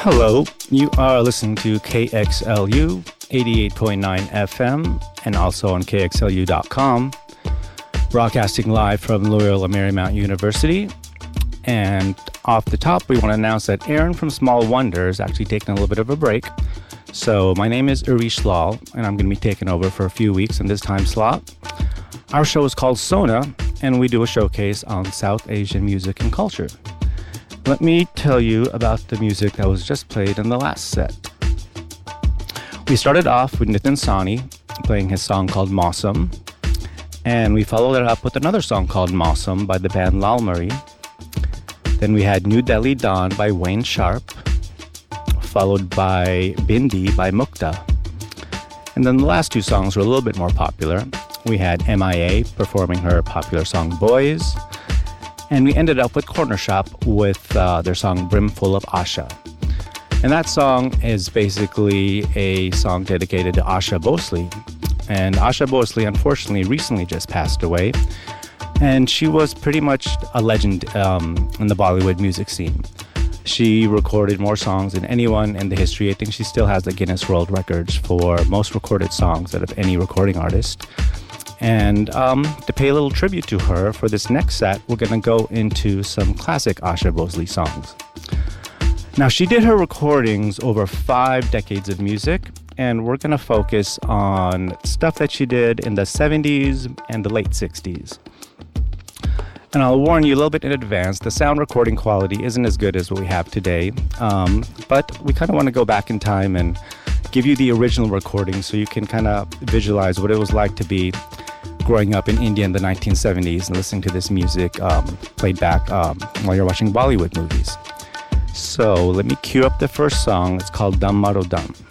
Hello, you are listening to KXLU 88.9 FM and also on KXLU.com, broadcasting live from Loyola Marymount University. And off the top, we want to announce that Aaron from Small Wonder is actually taking a little bit of a break. So my name is Urish Lal, and I'm going to be taking over for a few weeks in this time slot. Our show is called Sona, and we do a showcase on South Asian music and culture. Let me tell you about the music that was just played in the last set. We started off with Nitin Sawhney playing his song called Mausam, and we followed it up with another song called Mausam by the band Lal Murray. Then we had New Delhi Dawn by Wayne Sharp, followed by Bindi by Mukta. And then the last two songs were a little bit more popular. We had MIA performing her popular song Boys, and we ended up with Corner Shop with their song Brimful of Asha. And that song is basically a song dedicated to Asha Bhosle. And Asha Bhosle, unfortunately, recently just passed away. And she was pretty much a legend in the Bollywood music scene. She recorded more songs than anyone in the history. I think she still has the Guinness World Records for most recorded songs out of any recording artist. And to pay a little tribute to her, for this next set, we're going to go into some classic Asha Bhosle songs. Now, she did her recordings over 5 decades of music, and we're going to focus on stuff that she did in the 70s and the late 60s. And I'll warn you a little bit in advance, the sound recording quality isn't as good as what we have today, but we kind of want to go back in time and give you the original recording so you can kind of visualize what it was like to be growing up in India in the 1970s and listening to this music played back while you're watching Bollywood movies. So let me cue up the first song. It's called Dam Maro Dam.